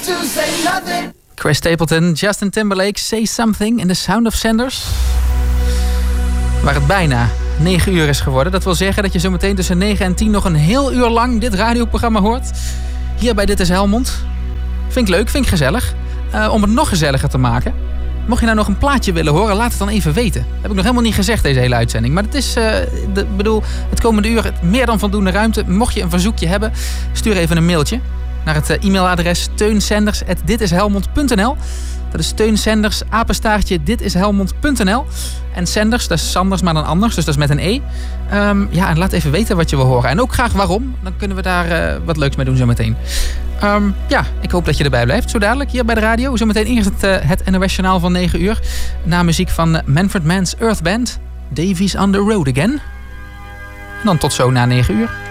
Chris Stapleton, Justin Timberlake, Say Something in The Sound of Sanders. Waar het bijna 9 uur is geworden. Dat wil zeggen dat je zo meteen tussen 9 en 10 nog een heel uur lang dit radioprogramma hoort. Hier bij Dit is Helmond. Vind ik leuk, vind ik gezellig. Om het nog gezelliger te maken. Mocht je nou nog een plaatje willen horen, laat het dan even weten. Dat heb ik nog helemaal niet gezegd, deze hele uitzending. Maar het is, het komende uur meer dan voldoende ruimte. Mocht je een verzoekje hebben, stuur even een mailtje naar het e-mailadres teunsenders@ditishelmond.nl. Dat is Teunsenders, @ditishelmond.nl. En Senders, dat is Sanders, maar dan anders. Dus dat is met een E. En laat even weten wat je wil horen. En ook graag waarom. Dan kunnen we daar wat leuks mee doen zometeen. Ik hoop dat je erbij blijft. Zo dadelijk hier bij de radio. Zometeen eerst het NOS Journaal van 9 uur. Na muziek van Manfred Mann's Earth Band. Davies on the Road Again. En dan tot zo na 9 uur.